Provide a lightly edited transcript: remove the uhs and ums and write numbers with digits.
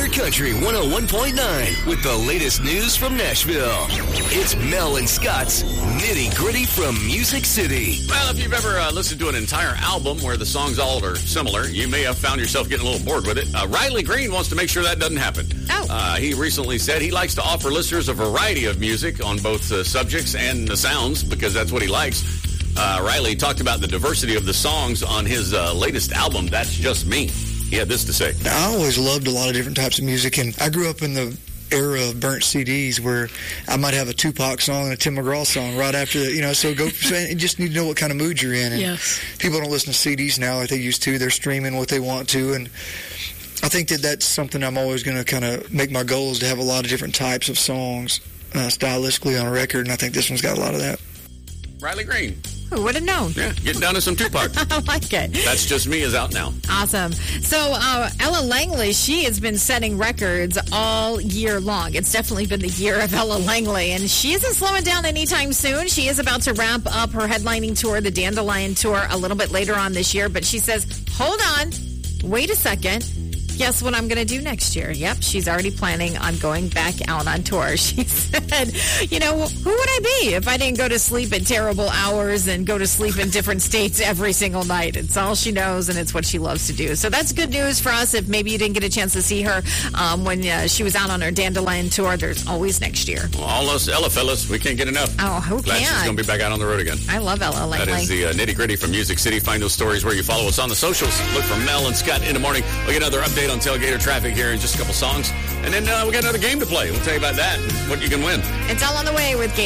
Country 101.9 with the latest news from Nashville. It's Mel and Scott's Nitty Gritty from Music City. Well, if you've ever listened to an entire album where the songs all are similar, you may have found yourself getting a little bored with it. Riley Green wants to make sure that doesn't happen. He recently said he likes to offer listeners a variety of music on both subjects and the sounds because that's what he likes. Riley talked about the diversity of the songs on his latest album, That's Just Me. He had this to say. I always loved a lot of different types of music, and I grew up in the era of burnt CDs where I might have a Tupac song and a Tim McGraw song right after the, you just need to know what kind of mood you're in. And yes. People don't listen to CDs now like they used to. They're streaming what they want to, and I think that's something I'm always going to kind of make my goal is to have a lot of different types of songs stylistically on a record, and I think this one's got a lot of that. Riley Green. Who would have known? Yeah, getting down to some Tupac. I like it. That's Just Me is out now. Awesome. So Ella Langley, she has been setting records all year long. It's definitely been the year of Ella Langley, and she isn't slowing down anytime soon. She is about to wrap up her headlining tour, the Dandelion Tour, a little bit later on this year, but she says, hold on, wait a second. Guess what I'm going to do next year? Yep, she's already planning on going back out on tour. She said, who would I be if I didn't go to sleep at terrible hours and go to sleep in different states every single night? It's all she knows, and it's what she loves to do. So that's good news for us if maybe you didn't get a chance to see her when she was out on her Dandelion Tour. There's always next year. Well, all us Ella fellas, we can't get enough. Oh, who Glad she's going to be back out on the road again. I love Ella Langley. That is the nitty-gritty from Music City. Find those stories where you follow us on the socials. Look for Mel and Scott in the morning. We'll get another update on tailgater traffic here in just a couple songs. And then we got another game to play. We'll tell you about that and what you can win. It's all on the way with Gator.